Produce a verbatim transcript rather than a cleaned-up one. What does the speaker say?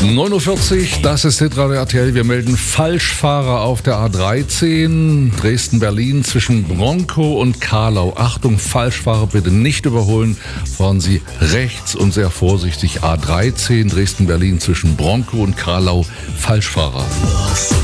neun Uhr vierzig, das ist Hitradio R T L. Wir melden Falschfahrer auf der A dreizehn, Dresden-Berlin zwischen Bronkow und Carlau. Achtung, Falschfahrer bitte nicht überholen. Fahren Sie rechts und sehr vorsichtig. A dreizehn, Dresden-Berlin zwischen Bronkow und Carlau. Falschfahrer.